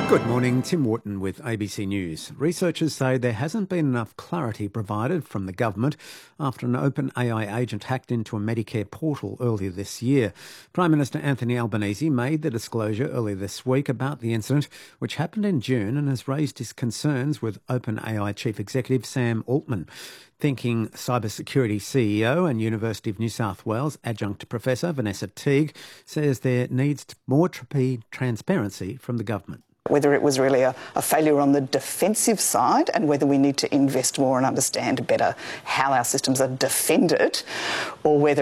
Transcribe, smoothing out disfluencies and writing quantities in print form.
Good morning, Tim Wharton with ABC News. Researchers say there hasn't been enough clarity provided from the government after an open AI agent hacked into a Medicare portal earlier this year. Prime Minister Anthony Albanese made the disclosure earlier this week about the incident, which happened in June, and has raised his concerns with OpenAI Chief Executive Sam Altman. Thinking cybersecurity CEO and University of New South Wales adjunct professor Vanessa Teague says there needs more transparency from the government. Whether it was really a failure on the defensive side and whether we need to invest more and understand better how our systems are defended, or whether